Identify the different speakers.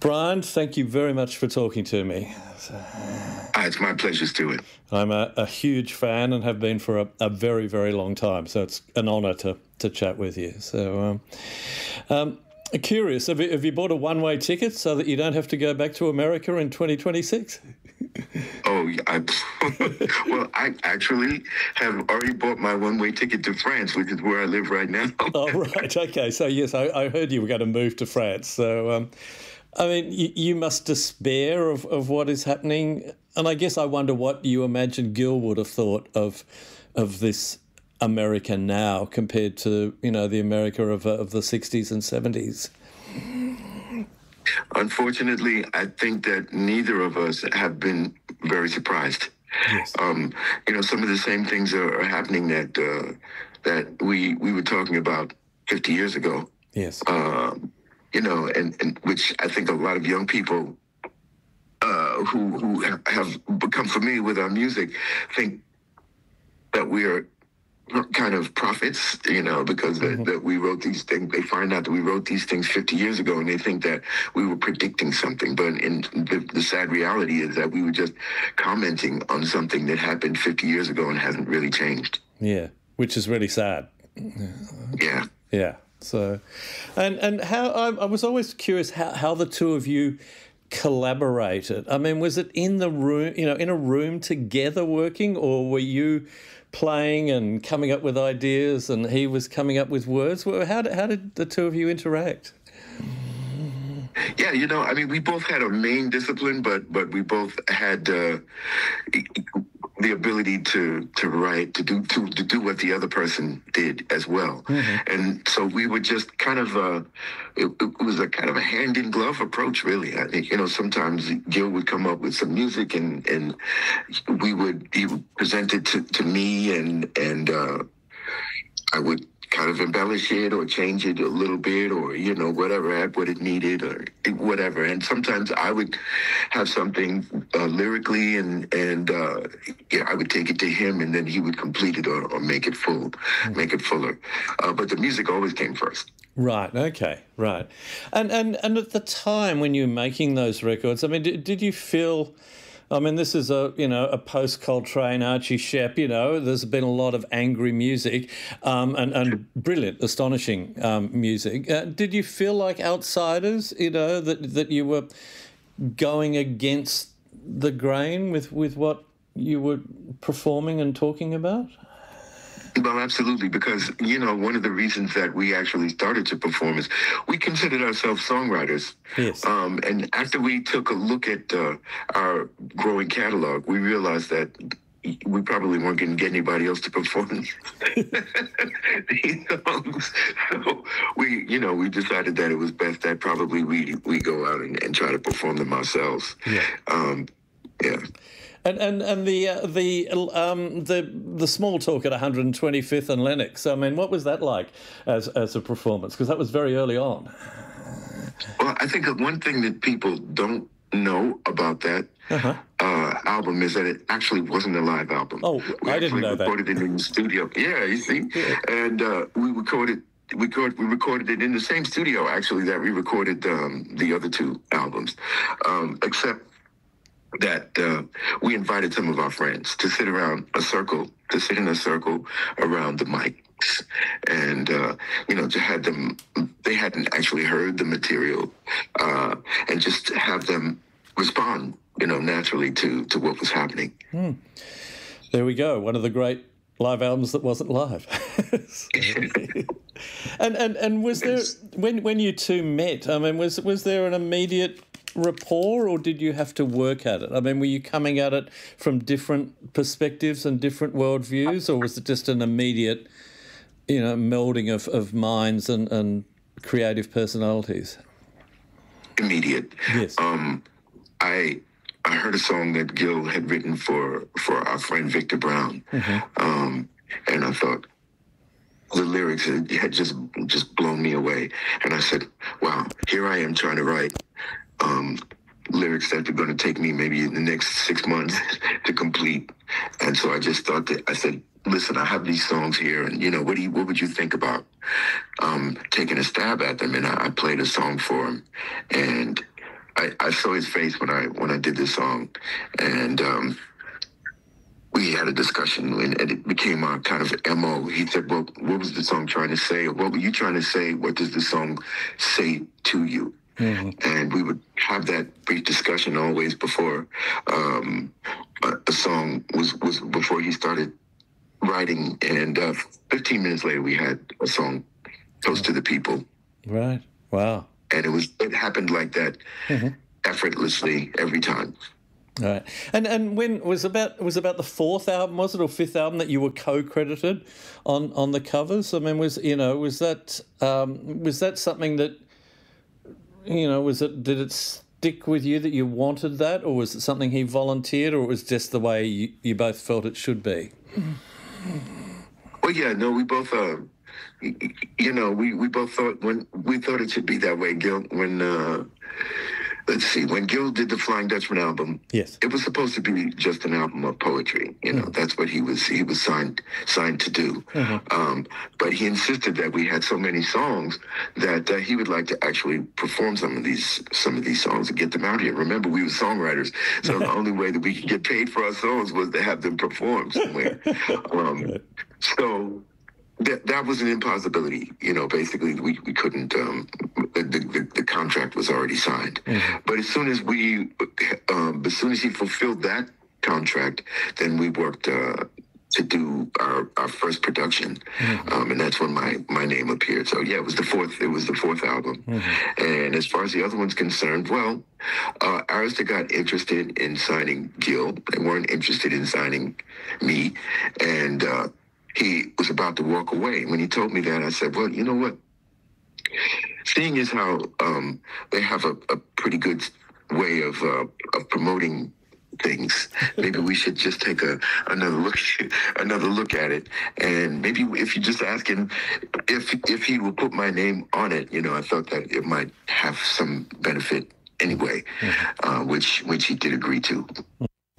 Speaker 1: Brian, thank you very much for talking to me.
Speaker 2: It's my pleasure, Stuart.
Speaker 1: I'm a huge fan and have been for a very, very long time, so it's an honour to chat with you. So, curious, have you bought a one-way ticket so that you don't have to go back to America in 2026?
Speaker 2: Oh, well, I actually have already bought my one-way ticket to France, which is where I live right now.
Speaker 1: Oh, right. Okay. So, yes, I heard you were going to move to France. So, I mean, you must despair of what is happening. And I guess I wonder what you imagine Gil would have thought of this America now compared to, the America of the 60s and 70s.
Speaker 2: Unfortunately, I think that neither of us have been very surprised.
Speaker 1: Yes.
Speaker 2: Some of the same things are happening that we were talking about 50 years ago.
Speaker 1: Yes.
Speaker 2: And which I think a lot of young people who have become familiar with our music think that we are kind of prophets, because that we wrote these things. They find out that we wrote these things 50 years ago, and they think that we were predicting something. But the sad reality is that we were just commenting on something that happened 50 years ago and hasn't really changed.
Speaker 1: Yeah, which is really sad.
Speaker 2: Yeah.
Speaker 1: Yeah. So, and how I was always curious how the two of you collaborated. I mean, was it in the room, in a room together working, or were you playing and coming up with ideas and he was coming up with words? How did the two of you interact?
Speaker 2: Yeah, we both had a main discipline, but we both had the ability to write, to do what the other person did as well. Mm-hmm. And so we would just kind of, it was a kind of a hand-in-glove approach, really. I think, sometimes Gil would come up with some music and he would present it to me and I would kind of embellish it or change it a little bit or, whatever, add what it needed or whatever. And sometimes I would have something lyrically and I would take it to him and then he would complete it or make it full, make it fuller. But the music always came first.
Speaker 1: Right. Okay. Right. And at the time when you were making those records, I mean, did you feel... I mean, this is a post-Coltrane, Archie Shepp, there's been a lot of angry music and brilliant, astonishing music. Did you feel like outsiders, that you were going against the grain with what you were performing and talking about?
Speaker 2: Well, absolutely, because, one of the reasons that we actually started to perform is we considered ourselves songwriters.
Speaker 1: Yes.
Speaker 2: And after we took a look at our growing catalog, we realized that we probably weren't going to get anybody else to perform these songs. So we decided that it was best that probably we go out and try to perform them ourselves.
Speaker 1: Yeah.
Speaker 2: Yeah.
Speaker 1: And the small talk at 125th and Lenox. I mean, what was that like as a performance? Because that was very early on.
Speaker 2: Well, I think that one thing that people don't know about that album is that it actually wasn't a live album.
Speaker 1: Oh, I didn't know that.
Speaker 2: We recorded it in the studio. Yeah, you see, and we recorded it in the same studio actually that we recorded the other two albums, except that we invited some of our friends to sit in a circle around the mics and, to have them, they hadn't actually heard the material and just have them respond, naturally to what was happening.
Speaker 1: There we go. One of the great live albums that wasn't live. and was there, when you two met, I mean, was there an immediate rapport, or did you have to work at it? I mean, were you coming at it from different perspectives and different worldviews, or was it just an immediate, melding of minds and creative personalities?
Speaker 2: Immediate.
Speaker 1: Yes.
Speaker 2: I heard a song that Gil had written for our friend Victor Brown, and I thought the lyrics had just blown me away, and I said, "Wow, here I am trying to write." Lyrics that are going to take me maybe in the next 6 months to complete. And so I just thought that, I said, listen, I have these songs here and, what would you think about taking a stab at them? And I played a song for him and I saw his face when I did this song, and we had a discussion, and it became our kind of MO. He said, well, what was the song trying to say? Or what were you trying to say? What does the song say to you? Mm-hmm. And we would have that brief discussion always before a song was before he started writing. And 15 minutes later, we had a song, Toast to the People.
Speaker 1: Right. Wow.
Speaker 2: And it happened like that, effortlessly every time.
Speaker 1: Right, and when was about the fourth album, was it, or fifth album that you were co-credited on the covers? I mean, was that something that, did it stick with you that you wanted that, or was it something he volunteered, or it was just the way you both felt it should be?
Speaker 2: Well, yeah, no, we both we both thought it should be that way, Gil. When Gil did the Flying Dutchman album,
Speaker 1: yes,
Speaker 2: it was supposed to be just an album of poetry. That's what he was signed to do. Mm-hmm. But he insisted that we had so many songs that he would like to actually perform some of these songs and get them out here. Remember, we were songwriters, so the only way that we could get paid for our songs was to have them performed somewhere. So that was an impossibility. Basically, we couldn't. The contract was already signed. Mm-hmm. But as soon as he fulfilled that contract, then we worked to do our first production, and that's when my name appeared. So yeah, it was the fourth album. Mm-hmm. And as far as the other one's concerned, well, Arista got interested in signing Gil. They weren't interested in signing me, and he was about to walk away. When he told me that, I said, well, you know what? Seeing as how they have a pretty good way of promoting things, maybe we should just take another look at it. And maybe if you just ask him if he will put my name on it, I thought that it might have some benefit anyway, which he did agree to.